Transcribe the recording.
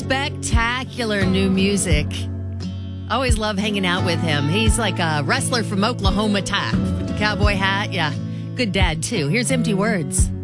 Spectacular new music. Always love hanging out with him. He's like a wrestler from Oklahoma type. Cowboy hat, yeah. Good dad, too. Here's Empty Words.